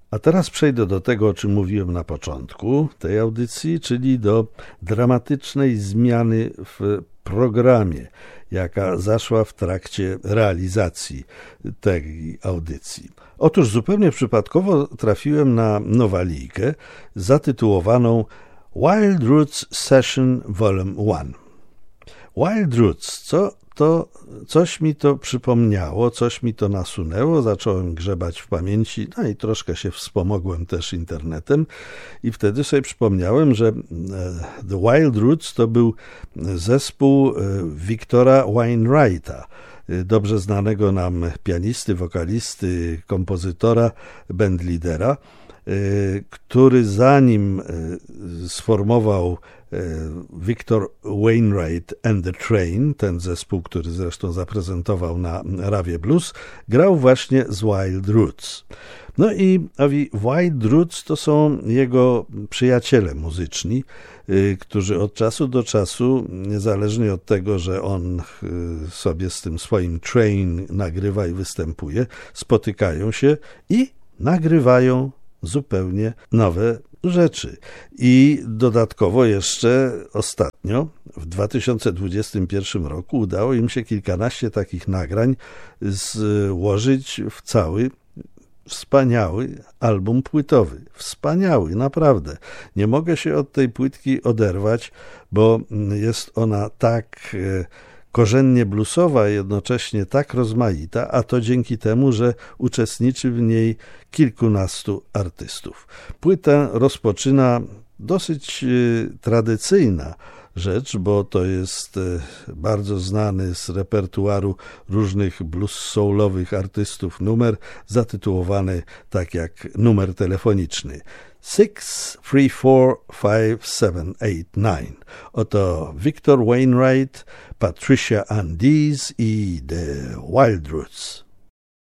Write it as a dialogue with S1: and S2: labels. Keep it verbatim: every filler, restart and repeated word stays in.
S1: A teraz przejdę do tego, o czym mówiłem na początku tej audycji, czyli do dramatycznej zmiany w programie, jaka zaszła w trakcie realizacji tej audycji. Otóż zupełnie przypadkowo trafiłem na nowalijkę zatytułowaną Wild Roots Session Volume jeden. Wild Roots, co to coś mi to przypomniało, coś mi to nasunęło, zacząłem grzebać w pamięci, no i troszkę się wspomogłem też internetem i wtedy sobie przypomniałem, że The Wild Roots to był zespół Victora Wainwrighta, dobrze znanego nam pianisty, wokalisty, kompozytora, bandleadera, który zanim sformował Victor Wainwright and the Train, ten zespół, który zresztą zaprezentował na Rawie Blues, grał właśnie z Wild Roots. No i owi Wild Roots to są jego przyjaciele muzyczni, którzy od czasu do czasu, niezależnie od tego, że on sobie z tym swoim Train nagrywa i występuje, spotykają się i nagrywają zupełnie nowe rzeczy. I dodatkowo jeszcze ostatnio, w dwa tysiące dwudziestym pierwszym roku, udało im się kilkanaście takich nagrań złożyć w cały wspaniały album płytowy. Wspaniały, naprawdę. Nie mogę się od tej płytki oderwać, bo jest ona tak korzennie bluesowa, jednocześnie tak rozmaita, a to dzięki temu, że uczestniczy w niej kilkunastu artystów. Płytę rozpoczyna dosyć tradycyjna rzecz, bo to jest bardzo znany z repertuaru różnych blues soulowych artystów numer zatytułowany tak jak numer telefoniczny six three four five seven eight nine. Oto Victor Wainwright, Patricia Ann Dees i The Wild Roots.